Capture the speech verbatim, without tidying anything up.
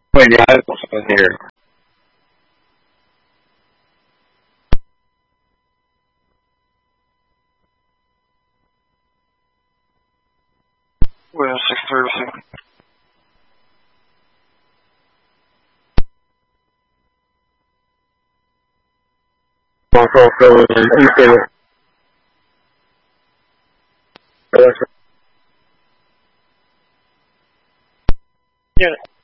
Wait, yeah, I was here. Well, six thirty. Also, so, uh, Unit.